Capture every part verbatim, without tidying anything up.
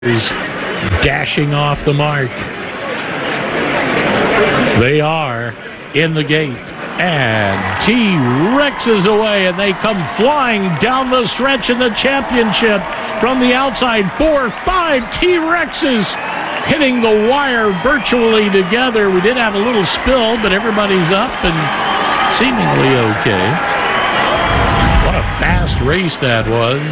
is dashing off the mark. They are in the gate, and T-Rex is away, and they come flying down the stretch in the championship from the outside. Four, five T-Rexes hitting the wire virtually together. We did have a little spill, but everybody's up and seemingly okay. What a fast race that was.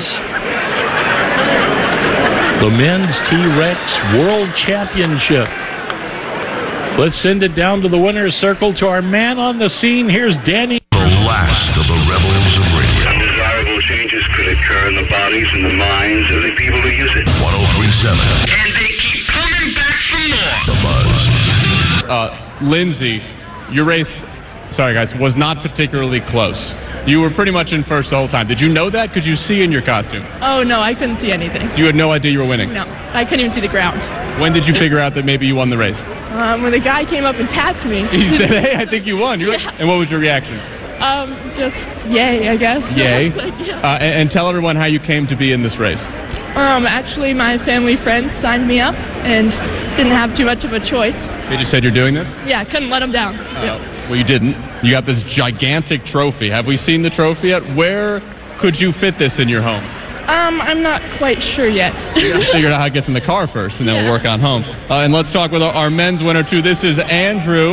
The men's T-Rex World Championship. Let's send it down to the winner's circle to our man on the scene. Here's Danny. The last of the rebels of radio. Undesirable changes could occur in the bodies and the minds of the people who use it. ten thirty-seven. And they keep coming back for more. The Buzz. Uh, Lindsay, your race, sorry guys, was not particularly close. You were pretty much in first the whole time. Did you know that? Could you see in your costume? Oh, no, I couldn't see anything. You had no idea you were winning? No, I couldn't even see the ground. When did you figure out that maybe you won the race? Um, when the guy came up and tapped me. You said, hey, I think you won. You're like, Yeah. and what was your reaction? Um, just yay, I guess. Yay. Like, yeah. uh, and, and tell everyone how you came to be in this race. Um, actually, my family friends signed me up and didn't have too much of a choice. They just said you're doing this? Yeah, couldn't let them down. Uh, Yeah. Well, you didn't. You got this gigantic trophy. Have we seen the trophy yet? Where could you fit this in your home? Um, I'm not quite sure yet. Figure out how it gets in the car first, and then Yeah. we'll work on home. Uh, and let's talk with our, our men's winner, too. This is Andrew.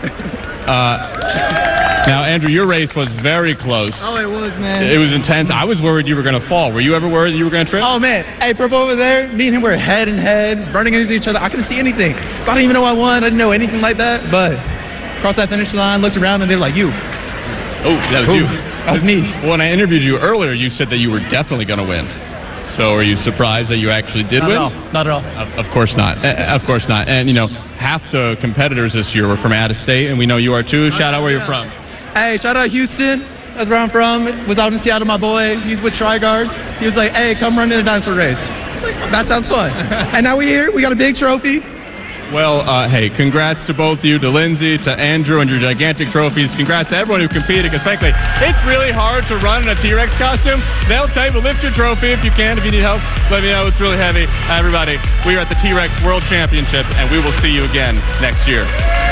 Uh, now, Andrew, your race was very close. Oh, it was, man. It was intense. I was worried you were going to fall. Were you ever worried you were going to trip? Oh, man. Hey, Purple over there, me and him were head and head, running into each other. I couldn't see anything. So I didn't even know I won. I didn't know anything like that. But across that finish line, looked around, and they were like, you. Oh, that was Who? you. That was me. When I interviewed you earlier, you said that you were definitely going to win. So are you surprised that you actually did Not win? at all. Not at all. Of, of course not. Uh, of course not. And, you know, half the competitors this year were from out of state, and we know you are too. Shout out where you're from. Hey, shout out Houston. That's where I'm from. Was out in Seattle, my boy. He's with Trigard. He was like, hey, come run in a dinosaur race. I was like, that sounds fun. And now we're here. We got a big trophy. Well, uh, hey, congrats to both of you, to Lindsay, to Andrew, and your gigantic trophies. Congrats to everyone who competed, because frankly, it's really hard to run in a T-Rex costume. They'll tell you to lift your trophy if you can. If you need help, let me know. It's really heavy. Uh, everybody, we are at the T-Rex World Championship, and we will see you again next year.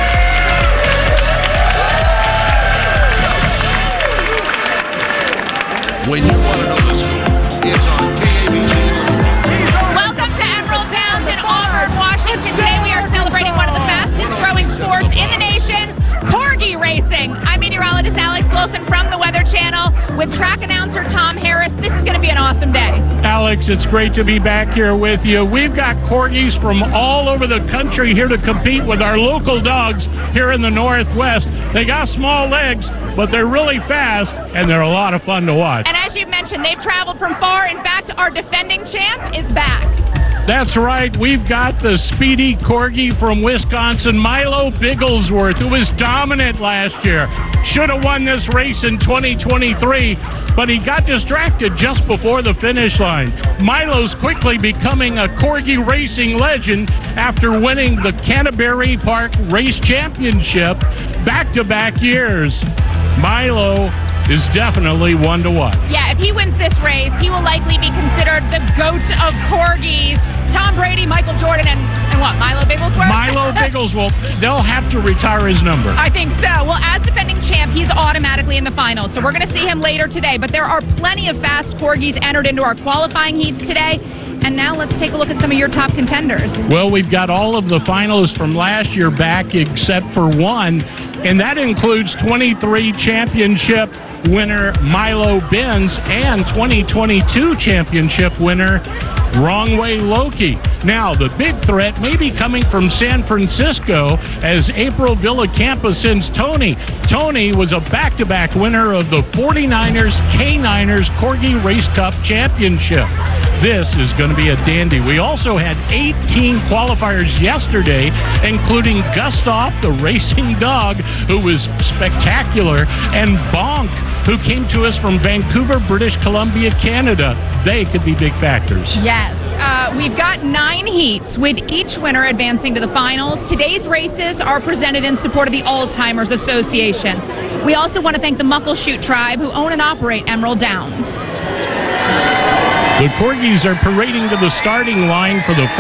When you want to know the score, it's on K A B C. Welcome to Emerald Downs in Auburn, Washington. Today we are celebrating one of the fastest growing sports in the nation, corgi racing. I'm meteorologist Alex Wilson from the Weather Channel with track announcer Tom Harris. This is going to be an awesome day. Alex, it's great to be back here with you. We've got corgis from all over the country here to compete with our local dogs here in the Northwest. They got small legs, but they're really fast, and they're a lot of fun to watch. And as you mentioned, they've traveled from far. In fact, our defending champ is back. That's right. We've got the speedy corgi from Wisconsin, Milo Bigglesworth, who was dominant last year. Should have won this race in twenty twenty-three, but he got distracted just before the finish line. Milo's quickly becoming a corgi racing legend after winning the Canterbury Park Race Championship back-to-back years. Milo is definitely one to watch. Yeah, if he wins this race, he will likely be considered the GOAT of corgis. Tom Brady, Michael Jordan, and, and what, Milo Bigglesworth? Milo Bigglesworth, they'll have to retire his number. I think so. Well, as defending champ, he's automatically in the finals, so we're going to see him later today. But there are plenty of fast corgis entered into our qualifying heats today. And now let's take a look at some of your top contenders. Well, we've got all of the finalists from last year back except for one, and that includes twenty-three championship winner Milo Benz and twenty twenty-two championship winner Wrong Way Loki. Now, the big threat may be coming from San Francisco as April Villacampa sends Tony. Tony was a back-to-back winner of the forty-niners K-Niners Corgi Race Cup Championship. This is going to be a dandy. We also had eighteen qualifiers yesterday, including Gustav, the racing dog, who was spectacular, and Bonk, who came to us from Vancouver, British Columbia, Canada. They could be big factors. Yes. Uh, we've got nine heats, with each winner advancing to the finals. Today's races are presented in support of the Alzheimer's Association. We also want to thank the Muckleshoot tribe, who own and operate Emerald Downs. The Corgis are parading to the starting line for the